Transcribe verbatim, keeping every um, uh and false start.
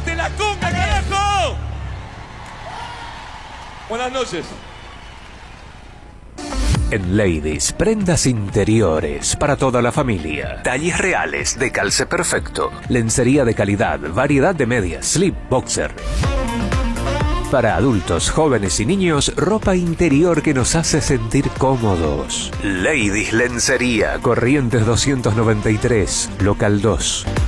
¡Aguante la conga, carajo! Buenas noches. En Ladies, prendas interiores para toda la familia. Talles reales de calce perfecto. Lencería de calidad, variedad de medias, slip, boxer. Para adultos, jóvenes y niños, ropa interior que nos hace sentir cómodos. Ladies Lencería, Corrientes doscientos noventa y tres, local dos.